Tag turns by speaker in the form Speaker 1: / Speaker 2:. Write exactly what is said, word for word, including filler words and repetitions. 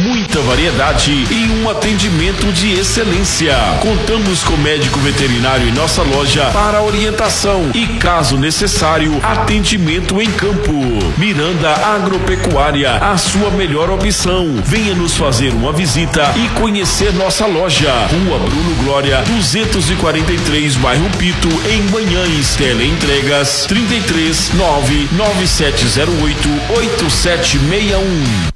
Speaker 1: muita variedade e um atendimento de excelência. Contamos com médico veterinário em nossa loja para orientação e, caso necessário, atendimento em campo. Miranda Agropecuária, a sua melhor opção. Venha nos fazer uma visita e conhecer nossa loja. Rua Bruno Glória, duzentos e quarenta e três, bairro Pito, em Manhães. Teleentregas trinta e três, nove nove sete zero oito, oito sete seis um.